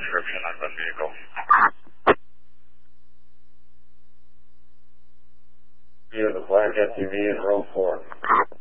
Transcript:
description on the vehicle. View of the black SUV in row 4.